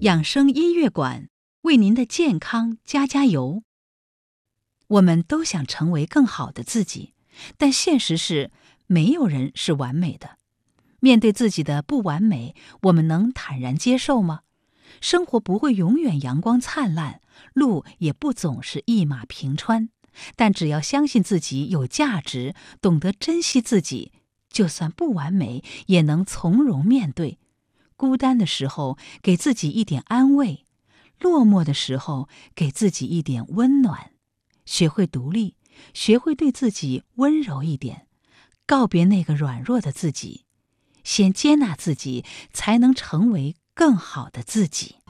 养生音乐馆为您的健康加加油。我们都想成为更好的自己，但现实是，没有人是完美的。面对自己的不完美，我们能坦然接受吗？生活不会永远阳光灿烂，路也不总是一马平川，但只要相信自己有价值，懂得珍惜自己，就算不完美，也能从容面对。孤单的时候，给自己一点安慰；落寞的时候，给自己一点温暖。学会独立，学会对自己温柔一点，告别那个软弱的自己。先接纳自己，才能成为更好的自己。